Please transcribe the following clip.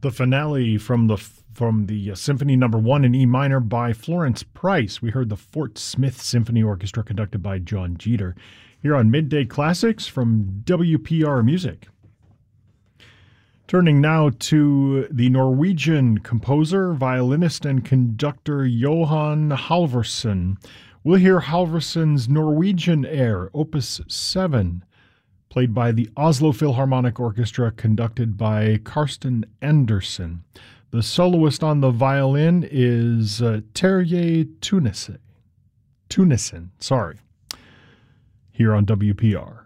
The finale from the Symphony Number 1 in E minor by Florence Price. We heard the Fort Smith Symphony Orchestra conducted by John Jeter here on Midday Classics from WPR Music. Turning now to the Norwegian composer, violinist, and conductor Johan Halvorsen. We'll hear Halvorsen's Norwegian air, Opus 7, played by the Oslo Philharmonic Orchestra, conducted by Karsten Andersen. The soloist on the violin is Terje Tunisen, here on WPR.